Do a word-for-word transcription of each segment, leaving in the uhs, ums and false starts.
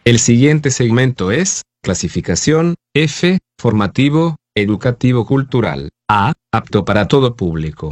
El siguiente segmento es clasificación F, formativo, educativo cultural. A, apto para todo público.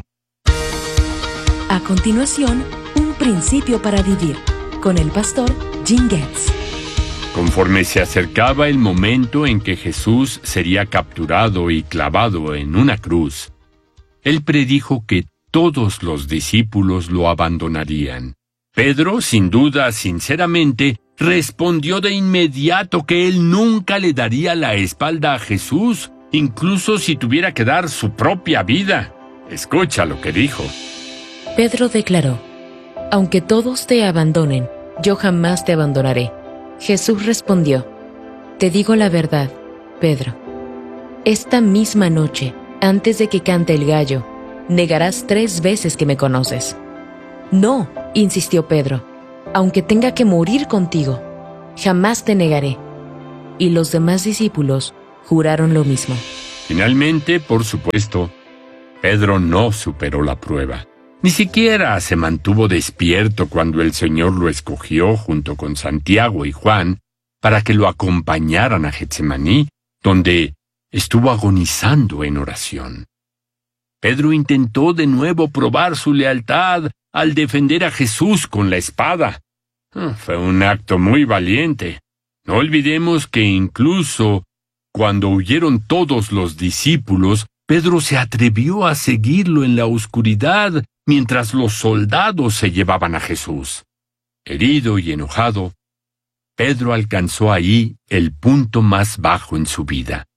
A continuación, un principio para vivir, con el pastor Jim Getz. Conforme se acercaba el momento en que Jesús sería capturado y clavado en una cruz, él predijo que todos los discípulos lo abandonarían. Pedro, sin duda, sinceramente, respondió de inmediato que él nunca le daría la espalda a Jesús, incluso si tuviera que dar su propia vida. Escucha lo que dijo. Pedro declaró: «Aunque todos te abandonen, yo jamás te abandonaré». Jesús respondió: «Te digo la verdad, Pedro. Esta misma noche, antes de que cante el gallo, negarás tres veces que me conoces». «No», insistió Pedro, «aunque tenga que morir contigo, jamás te negaré». Y los demás discípulos juraron lo mismo. Finalmente, por supuesto, Pedro no superó la prueba. Ni siquiera se mantuvo despierto cuando el Señor lo escogió junto con Santiago y Juan para que lo acompañaran a Getsemaní, donde estuvo agonizando en oración. Pedro intentó de nuevo probar su lealtad al defender a Jesús con la espada. Fue un acto muy valiente. No olvidemos que incluso cuando huyeron todos los discípulos, Pedro se atrevió a seguirlo en la oscuridad mientras los soldados se llevaban a Jesús. Herido y enojado, Pedro alcanzó ahí el punto más bajo en su vida.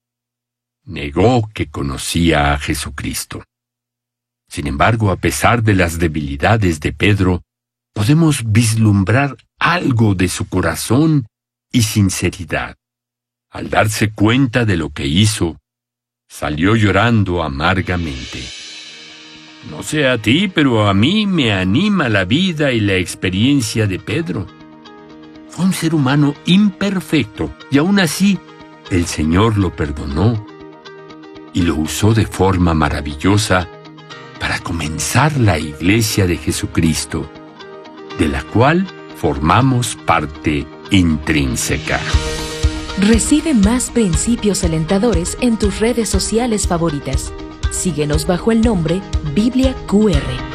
Negó que conocía a Jesucristo. Sin embargo, a pesar de las debilidades de Pedro, podemos vislumbrar algo de su corazón y sinceridad. Al darse cuenta de lo que hizo, salió llorando amargamente. No sé a ti, pero a mí me anima la vida y la experiencia de Pedro. Fue un ser humano imperfecto y aún así el Señor lo perdonó y lo usó de forma maravillosa para comenzar la Iglesia de Jesucristo, de la cual formamos parte intrínseca. Recibe más principios alentadores en tus redes sociales favoritas. Síguenos bajo el nombre Biblia Q R.